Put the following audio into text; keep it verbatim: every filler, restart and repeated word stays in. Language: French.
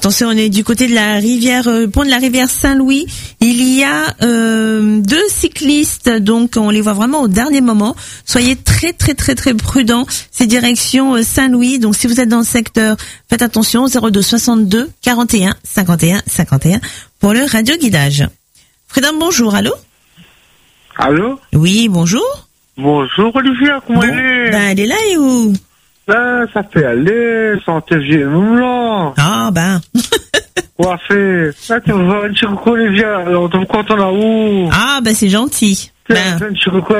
Attention, on est du côté de la rivière, euh, pont de la rivière Saint-Louis. Il y a euh, deux cyclistes, donc on les voit vraiment au dernier moment. Soyez très très très très prudents. C'est direction euh, Saint-Louis. Donc si vous êtes dans le secteur, faites attention. zéro deux soixante-deux quarante et un cinquante et un cinquante et un pour le radio guidage. Frédéric, bonjour. Allô? Allô? Oui, bonjour. Bonjour Olivia, comment Bon, elle est? ben elle est là et où? Ben, ça fait aller, santé vieux moulin. Ah ben. Quoi fait? Là, tu vas voir une chirurgie Olivia, alors, on te compte on a où? Ah ben c'est gentil. Ben. Une chirurgie